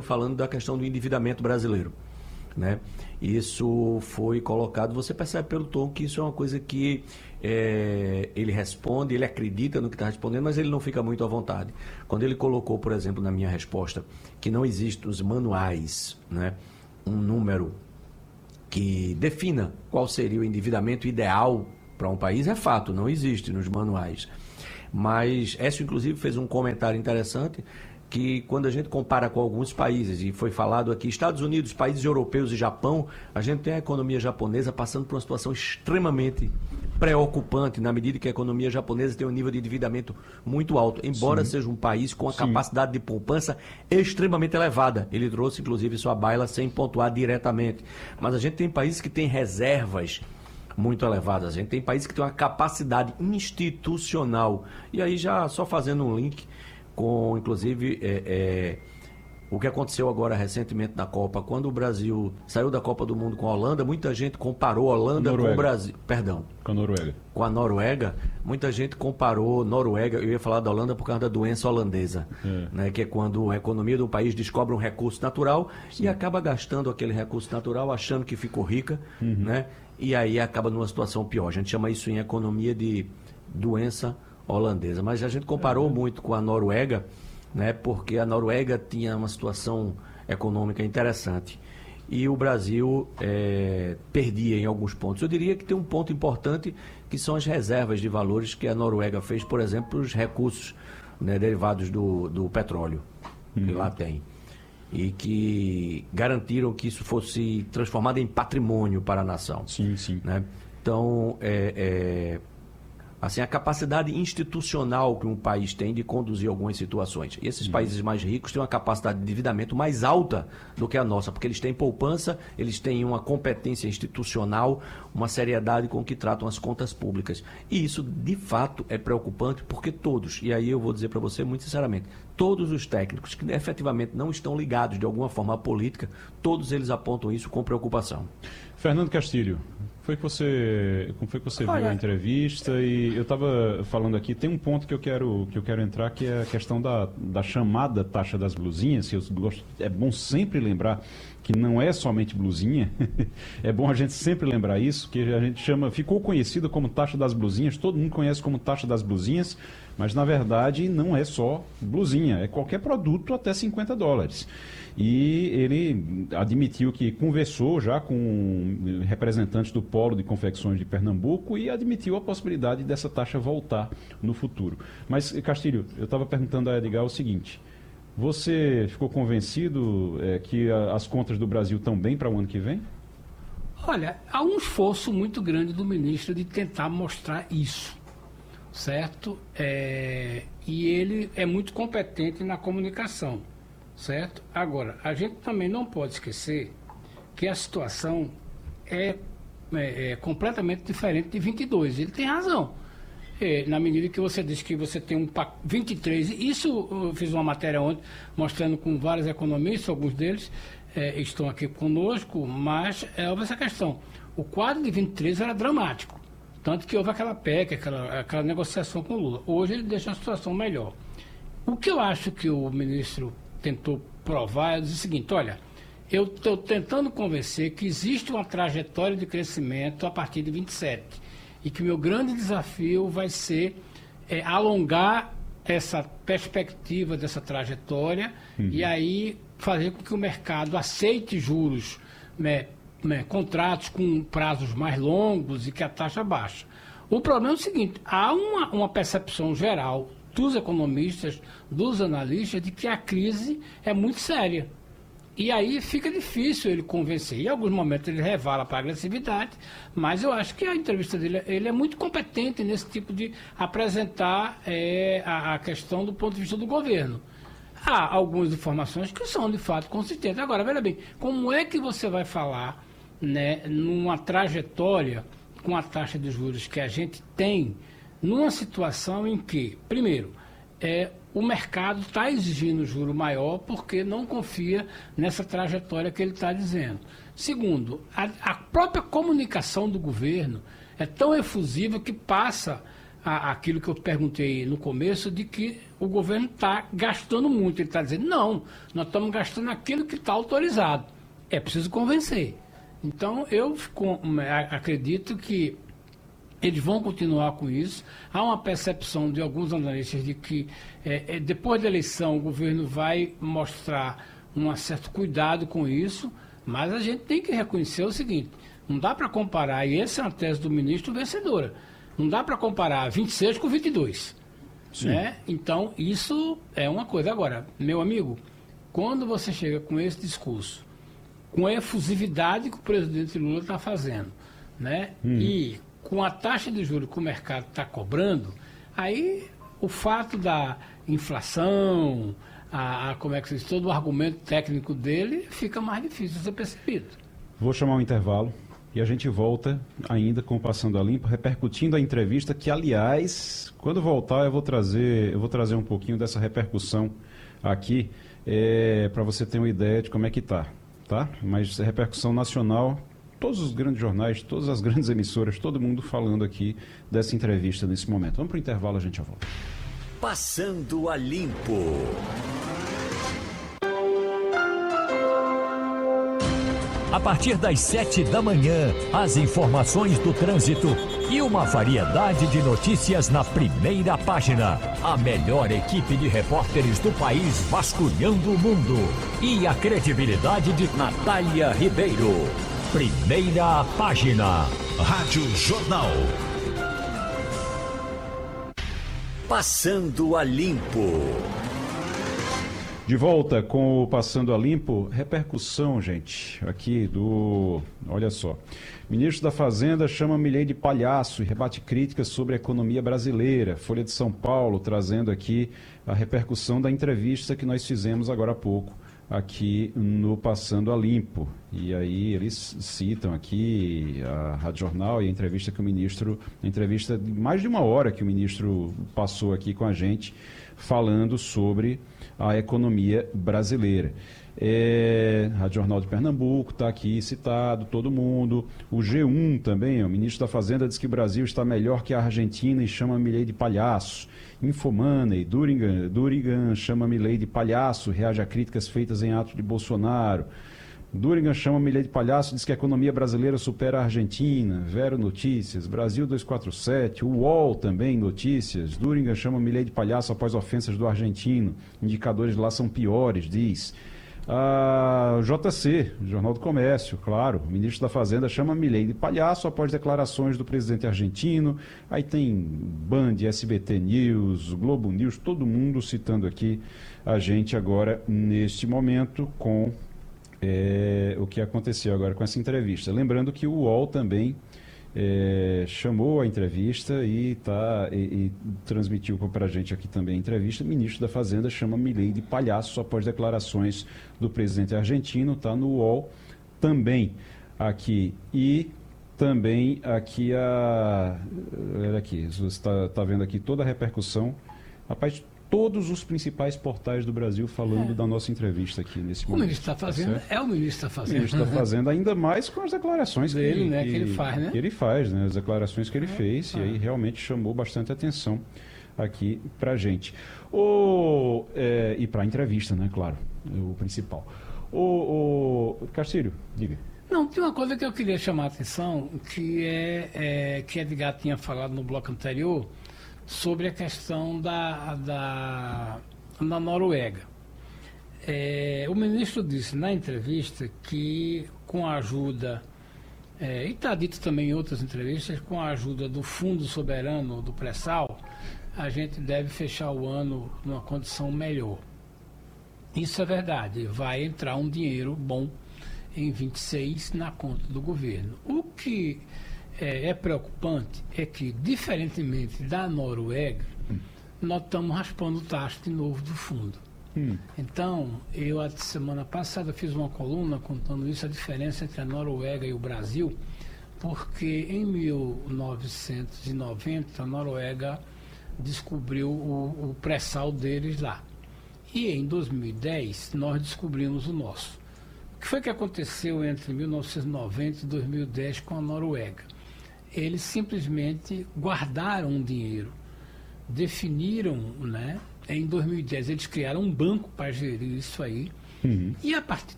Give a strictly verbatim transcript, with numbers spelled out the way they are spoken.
falando da questão do endividamento brasileiro, né? Isso foi colocado, você percebe pelo tom que isso é uma coisa que é, ele responde, ele acredita no que está respondendo, mas ele não fica muito à vontade. Quando ele colocou, por exemplo, na minha resposta, que não existe nos manuais, né, um número que defina qual seria o endividamento ideal para um país, é fato, não existe nos manuais. Mas Écio, inclusive, fez um comentário interessante, que quando a gente compara com alguns países, e foi falado aqui, Estados Unidos, países europeus e Japão, a gente tem a economia japonesa passando por uma situação extremamente preocupante, na medida que a economia japonesa tem um nível de endividamento muito alto, embora Sim. seja um país com a Sim. capacidade de poupança extremamente elevada. Ele trouxe, inclusive, sua baila sem pontuar diretamente. Mas a gente tem países que têm reservas muito elevadas, a gente tem países que têm uma capacidade institucional. E aí, já só fazendo um link com, inclusive, é, é, o que aconteceu agora recentemente na Copa, quando o Brasil saiu da Copa do Mundo com a Holanda, muita gente comparou a Holanda com o Brasil, perdão, com a Noruega. Com a Noruega, muita gente comparou Noruega, eu ia falar da Holanda por causa da doença holandesa, é. né, que é quando a economia do país descobre um recurso natural Sim. e acaba gastando aquele recurso natural, achando que ficou rica, uhum. né, e aí acaba numa situação pior. A gente chama isso em economia de doença holandesa, mas a gente comparou é. muito com a Noruega, né, porque a Noruega tinha uma situação econômica interessante e o Brasil é, perdia em alguns pontos. Eu diria que tem um ponto importante, que são as reservas de valores que a Noruega fez, por exemplo, os recursos, né, derivados do, do petróleo, uhum. que lá tem, e que garantiram que isso fosse transformado em patrimônio para a nação. Sim, sim. Né? Então, é... é assim, a capacidade institucional que um país tem de conduzir algumas situações. E esses uhum. países mais ricos têm uma capacidade de endividamento mais alta do que a nossa, porque eles têm poupança, eles têm uma competência institucional, uma seriedade com que tratam as contas públicas. E isso, de fato, é preocupante, porque todos, e aí eu vou dizer para você muito sinceramente, todos os técnicos que efetivamente não estão ligados de alguma forma à política, todos eles apontam isso com preocupação. Fernando Castilho, foi que você, como foi que você Olha, viu a entrevista? E eu estava falando aqui, tem um ponto que eu quero, que eu quero entrar, que é a questão da, da chamada taxa das blusinhas, que eu gosto, é bom sempre lembrar que não é somente blusinha, é bom a gente sempre lembrar isso, que a gente chama, ficou conhecida como taxa das blusinhas, todo mundo conhece como taxa das blusinhas, mas na verdade não é só blusinha, é qualquer produto até cinquenta dólares. E ele admitiu que conversou já com representantes do Polo de Confecções de Pernambuco e admitiu a possibilidade dessa taxa voltar no futuro. Mas, Castilho, eu estava perguntando a Edgar o seguinte, você ficou convencido é, que a, as contas do Brasil estão bem para o ano que vem? Olha, há um esforço muito grande do ministro de tentar mostrar isso, certo? É, e ele é muito competente na comunicação. Certo? Agora, a gente também não pode esquecer que a situação é, é, é completamente diferente de vinte e dois. Ele tem razão. É, na medida que você diz que você tem um vinte e três, isso eu fiz uma matéria ontem mostrando com vários economistas, alguns deles é, estão aqui conosco, mas é óbvio essa questão. O quadro de vinte e três era dramático, tanto que houve aquela P E C, aquela, aquela negociação com o Lula. Hoje ele deixa a situação melhor. O que eu acho que o ministro tentou provar, é dizer o seguinte, olha, eu estou tentando convencer que existe uma trajetória de crescimento a partir de vinte e sete e que meu grande desafio vai ser é, alongar essa perspectiva dessa trajetória uhum. e aí fazer com que o mercado aceite juros, né, né, contratos com prazos mais longos e que a taxa baixa. O problema é o seguinte, há uma, uma percepção geral dos economistas, dos analistas, de que a crise é muito séria. E aí fica difícil ele convencer. Em alguns momentos ele revala para a agressividade, mas eu acho que a entrevista dele, ele é muito competente nesse tipo de apresentar é, a, a questão do ponto de vista do governo. Há algumas informações que são de fato consistentes. Agora, veja bem, como é que você vai falar, né, numa trajetória com a taxa de juros que a gente tem, numa situação em que, primeiro, é, o mercado está exigindo juro maior porque não confia nessa trajetória que ele está dizendo. Segundo, a, a própria comunicação do governo é tão efusiva que passa a, aquilo que eu perguntei no começo, de que o governo está gastando muito. Ele está dizendo, não, nós estamos gastando aquilo que está autorizado. É preciso convencer. Então, eu com, acredito que eles vão continuar com isso. Há uma percepção de alguns analistas de que é, é, depois da eleição o governo vai mostrar um certo cuidado com isso, mas a gente tem que reconhecer o seguinte, não dá para comparar, e essa é uma tese do ministro vencedora, não dá para comparar vinte e seis com vinte e dois. Né? Então, isso é uma coisa. Agora, meu amigo, quando você chega com esse discurso, com a efusividade que o presidente Lula está fazendo, né? Hum. E com a taxa de juros que o mercado está cobrando, aí o fato da inflação, a, a, como é que se diz, todo o argumento técnico dele fica mais difícil de ser percebido. Vou chamar um intervalo e a gente volta ainda com o Passando a Limpo, repercutindo a entrevista que, aliás, quando voltar eu vou trazer, eu vou trazer um pouquinho dessa repercussão aqui, é, para você ter uma ideia de como é que está, tá? Mas repercussão nacional, todos os grandes jornais, todas as grandes emissoras, todo mundo falando aqui dessa entrevista nesse momento. Vamos para o intervalo, a gente já volta. Passando a Limpo. A partir das sete da manhã, as informações do trânsito e uma variedade de notícias na primeira página. A melhor equipe de repórteres do país vasculhando o mundo. E a credibilidade de Natália Ribeiro. Primeira página. Rádio Jornal. Passando a Limpo. De volta com o Passando a Limpo, repercussão, gente, aqui do... Olha só. Ministro da Fazenda chama Milei de palhaço e rebate críticas sobre a economia brasileira. Folha de São Paulo trazendo aqui a repercussão da entrevista que nós fizemos agora há pouco, aqui no Passando a Limpo. E aí eles citam aqui a Rádio Jornal e a entrevista que o ministro... A entrevista de mais de uma hora que o ministro passou aqui com a gente, falando sobre a economia brasileira. É, Rádio Jornal de Pernambuco está aqui citado, todo mundo. O G um também, o ministro da Fazenda diz que o Brasil está melhor que a Argentina e chama Milei de palhaço. Infomoney, Durigan, Durigan chama Milei de palhaço, reage a críticas feitas em ato de Bolsonaro. Durigan chama Milei de palhaço, diz que a economia brasileira supera a Argentina. Vero Notícias, Brasil duzentos e quarenta e sete, o U O L também, notícias. Durigan chama Milei de palhaço após ofensas do argentino. Indicadores lá são piores, diz. Ah, J C, Jornal do Comércio, claro. O ministro da Fazenda chama Milei de palhaço após declarações do presidente argentino. Aí tem Band, S B T News, Globo News, todo mundo citando aqui a gente agora, neste momento, com... É, o que aconteceu agora com essa entrevista. Lembrando que o U O L também é, chamou a entrevista e, tá, e, e transmitiu para a gente aqui também a entrevista. O ministro da Fazenda chama Milei de palhaço após declarações do presidente argentino. Está no U O L também aqui. E também aqui a... Olha aqui, você está tá vendo aqui toda a repercussão. Rapaz, todos os principais portais do Brasil falando é. da nossa entrevista aqui nesse o momento. O ministro da Fazenda é o ministro da Fazenda. O ministro da Fazenda, ainda mais com as declarações dele, que, né, que, que ele faz, né? Que ele faz, né? As declarações que ele é. fez, é. e aí realmente chamou bastante atenção aqui pra gente. O, é, e pra entrevista, né, claro, o principal. O, o Castilho, diga. Não, tem uma coisa que eu queria chamar a atenção, que é, é que Edgar tinha falado no bloco anterior, sobre a questão da, da, da Noruega. É, o ministro disse na entrevista que com a ajuda, é, e está dito também em outras entrevistas, com a ajuda do Fundo Soberano do Pré-Sal, a gente deve fechar o ano numa condição melhor. Isso é verdade, vai entrar um dinheiro bom em vinte e seis na conta do governo. O que É, é preocupante é que, diferentemente da Noruega, hum. nós estamos raspando taxa de novo do fundo. Hum. Então, eu, a semana passada, fiz uma coluna contando isso, a diferença entre a Noruega e o Brasil, porque em mil novecentos e noventa, a Noruega descobriu o, o pré-sal deles lá. E em dois mil e dez, nós descobrimos o nosso. O que foi que aconteceu entre mil novecentos e noventa e dois mil e dez com a Noruega? eles simplesmente guardaram o dinheiro, definiram, né? Em dois mil e dez eles criaram um banco para gerir isso aí, uhum. E a partir